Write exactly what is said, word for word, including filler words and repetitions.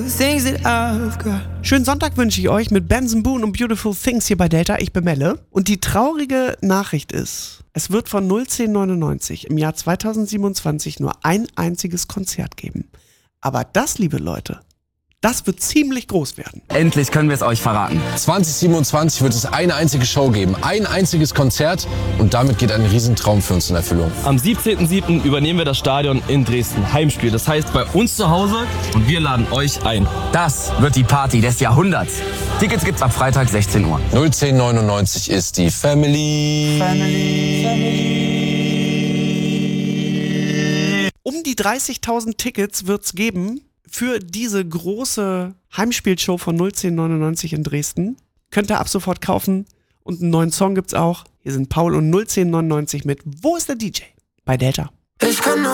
Schönen Sonntag wünsche ich euch mit Benson Boone und Beautiful Things hier bei Delta. Ich bin Melle. Und die traurige Nachricht ist, es wird von null zehn neunundneunzig im Jahr zweitausendsiebenundzwanzig nur ein einziges Konzert geben. Aber das, liebe Leute, das wird ziemlich groß werden. Endlich können wir es euch verraten. zwanzig siebenundzwanzig wird es eine einzige Show geben, ein einziges Konzert und damit geht ein Riesentraum für uns in Erfüllung. Am siebzehnten siebten übernehmen wir das Stadion in Dresden. Heimspiel, das heißt bei uns zu Hause und wir laden euch ein. Das wird die Party des Jahrhunderts. Tickets gibt's ab Freitag sechzehn Uhr. null zehn neunundneunzig ist die Family. Family. Family. Um die dreißigtausend Tickets wird's geben. Für diese große Heimspielshow von null zehn neunundneunzig in Dresden könnt ihr ab sofort kaufen und einen neuen Song gibt's auch. Hier sind Paul und null zehn neunundneunzig mit Wo ist der D J? Bei Delta. Ich kann